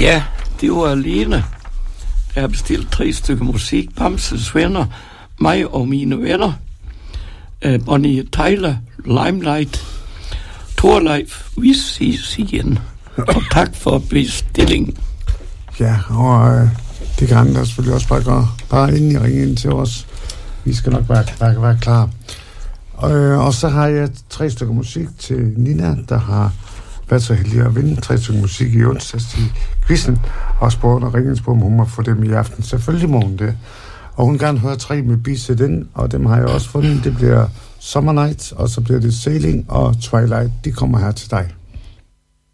Ja, det var alene. Jeg har bestilt 3 stykker musik. Bamses venner, mig og mine venner. Bonnie Tyler, Limelight, Torleif, vi ses igen. Og tak for bestillingen. Ja, og det kan andre selvfølgelig også bare gøre. Bare ind i ringen til os. Vi skal nok være klar. Og så har jeg 3 stykker musik til Nina, der har været så heldig at vinde 3 stykker musik i onsdags i quizzen. Og spurgte og ringens på, om hun må få dem i aften. Selvfølgelig må hun det. Og hun gerne høre 3 med Beat den, og dem har jeg også fundet. Det bliver Summer Night, og så bliver det Sailing og Twilight. De kommer her til dig.